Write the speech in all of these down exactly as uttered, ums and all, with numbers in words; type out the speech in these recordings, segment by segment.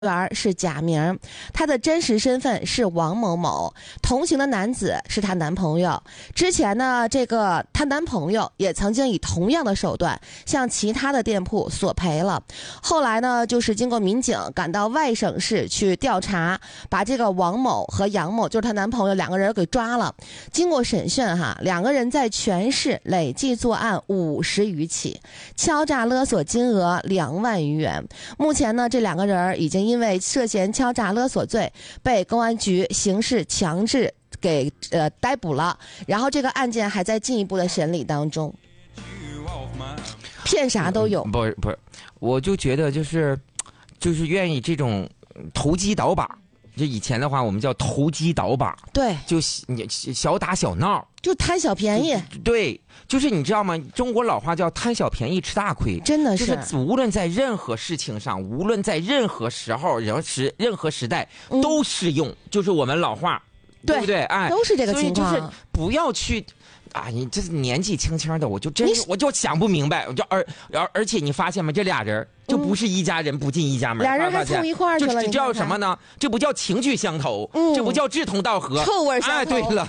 员是假名，他的真实身份是王某某，同行的男子是她男朋友。之前呢，这个她男朋友也曾经以同样的手段向其他的店铺索赔了。后来呢，就是经过民警赶到外省市去调查，把这个王某和杨某，就是她男朋友两个人给抓了。经过审讯哈，两个人在全市累计作案五十余起，敲诈勒索金额两万余元。目前呢，这两个人已经因为涉嫌敲诈勒索罪被公安局刑事强制给呃逮捕了，然后这个案件还在进一步的审理当中。骗啥都有， 不是不是，我就觉得就是就是愿意这种投机倒把。就以前的话，我们叫投机倒把， 对， 就你小打小闹， 就贪小便宜。 对，就是你知道吗？中国老话叫贪小便宜吃大亏， 真的是。 就是无论在任何事情上，无论在任何时候、任时、任何时代都适用。嗯、就是我们老话，对不对？哎， 都是这个情况。 所以就是不要去。啊，你这年纪轻轻的，我就真是我就想不明白，我就而而而且你发现吗？这俩人就不是一家人，嗯、不进一家门， 俩人还凑一块儿去了， 这叫什么呢？这不叫情趣相投，嗯、这不叫志同道合， 臭味相投。 哎，对了。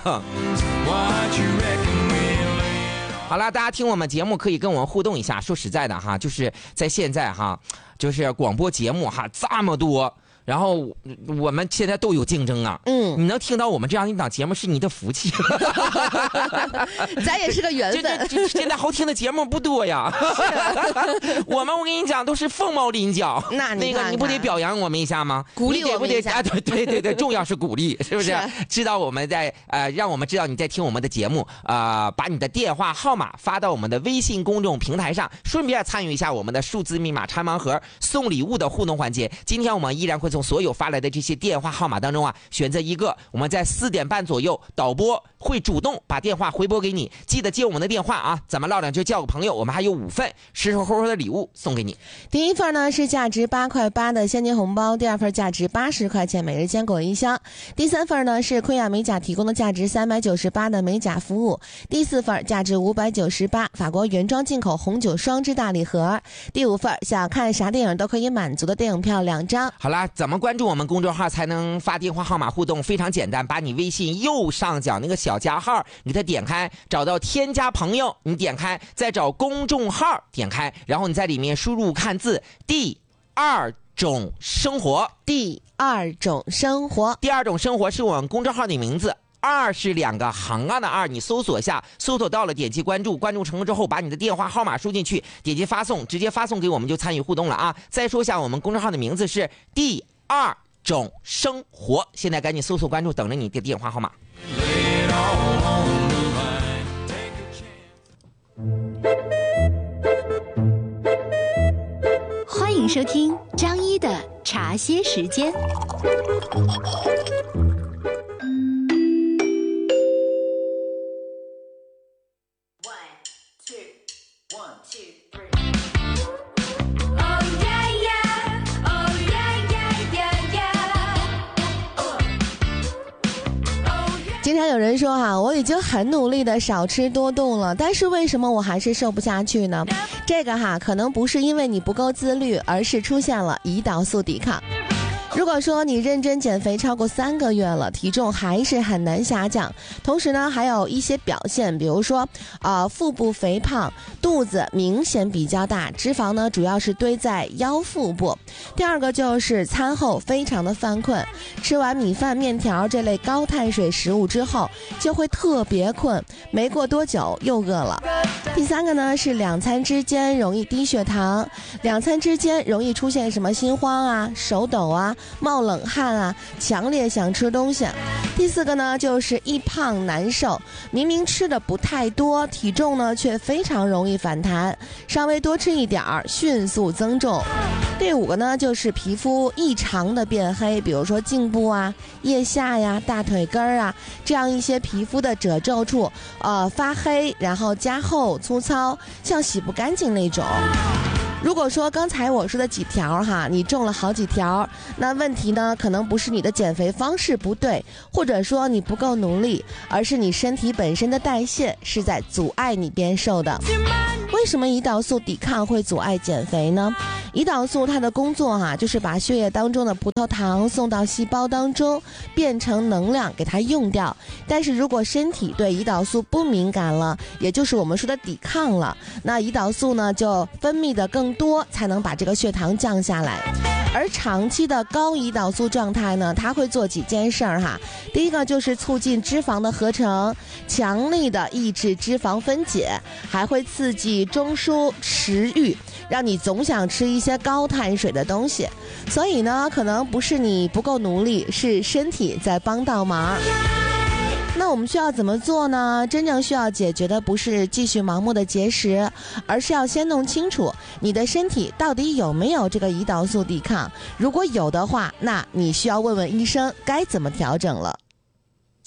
好了，大家听我们节目可以跟我们互动一下。说实在的哈，就是在现在哈，就是广播节目哈这么多。然后我们现在都有竞争啊，嗯，你能听到我们这样一档节目是你的福气， 咱也是个缘分。 这现在好听的节目不多呀，我们我跟你讲都是凤毛麟角。 那你那个你不得表扬我们一下吗？ 鼓励我们一下。 啊，对对对对，重要是鼓励，是不是？是知道我们在呃，让我们知道你在听我们的节目啊、呃，把你的电话号码发到我们的微信公众平台上，顺便参与一下我们的数字密码拆盲盒送礼物的互动环节。今天我们依然会从所有发来的这些电话号码当中啊，选择一个，我们在四点半左右，导播会主动把电话回拨给你，记得接我们的电话啊！咱们唠两句，交个朋友，我们还有五份实实厚厚的礼物送给你。 第一份呢是价值八块八的现金红包，第二份价值八十块钱每日坚果一箱，第三份呢是坤雅美甲提供的价值三百九十八的美甲服务，第四份价值五百九十八法国原装进口红酒双支大礼盒，第五份想看啥电影都可以满足的电影票两张。 好啦，怎么关注我们公众号才能发电话号码互动？非常简单，把你微信右上角那个小加号你给它点开，找到添加朋友，你点开，再找公众号点开，然后你在里面输入看字第二种生活， 第二种生活， 第二种生活是我们公众号的名字。二是两个行啊的二，你搜索下，搜索到了点击关注，关注成功之后把你的电话号码输进去，点击发送，直接发送给我们就参与互动了啊！再说一下，我们公众号的名字是第二种生活，现在赶紧搜索关注，等着你的电话号码。 欢迎收听张一的茶歇时间。 经常有人说哈、啊，我已经很努力的少吃多动了，但是为什么我还是瘦不下去呢？这个哈，可能不是因为你不够自律，而是出现了胰岛素抵抗。如果说你认真减肥超过三个月了，体重还是很难下降，同时呢还有一些表现，比如说啊、呃、腹部肥胖，肚子明显比较大，脂肪呢主要是堆在腰腹部。第二个就是餐后非常的犯困，吃完米饭面条这类高碳水食物之后就会特别困，没过多久又饿了。第三个呢是两餐之间容易低血糖，两餐之间容易出现什么心慌啊、手抖啊、冒冷汗啊，强烈想吃东西。第四个呢就是易胖难受，明明吃的不太多，体重呢却非常容易反弹，稍微多吃一点儿迅速增重。第五个呢就是皮肤异常的变黑，比如说颈部啊、腋下呀、大腿根儿啊，这样一些皮肤的褶皱处呃发黑，然后加厚粗糙，像洗不干净那种。如果说刚才我说的几条哈，你中了好几条，那问题呢可能不是你的减肥方式不对，或者说你不够努力，而是你身体本身的代谢是在阻碍你变瘦的。为为什么胰岛素抵抗会阻碍减肥呢？胰岛素它的工作哈、啊，就是把血液当中的葡萄糖送到细胞当中，变成能量给它用掉。但是如果身体对胰岛素不敏感了，也就是我们说的抵抗了，那胰岛素呢就分泌的更多，才能把这个血糖降下来。而长期的高胰岛素状态呢，它会做几件事儿哈。第一个就是促进脂肪的合成，强力的抑制脂肪分解，还会刺激中枢食欲，让你总想吃一些高碳水的东西。所以呢，可能不是你不够努力，是身体在帮倒忙。那我们需要怎么做呢？真正需要解决的不是继续盲目的节食，而是要先弄清楚你的身体到底有没有这个胰岛素抵抗。如果有的话，那你需要问问医生该怎么调整了。